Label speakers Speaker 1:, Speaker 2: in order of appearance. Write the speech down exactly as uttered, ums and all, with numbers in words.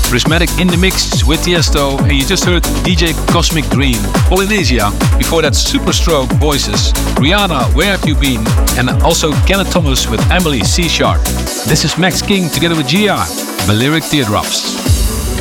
Speaker 1: Prismatic in the mix with Tiesto, and you just heard D J Cosmic Dream, Polynesia. Before that, Superstroke Voices, Rihanna, Where Have You Been, and also Kenneth Thomas with Emily C Sharp. This is Max King together with G R, Balearic Teardrops.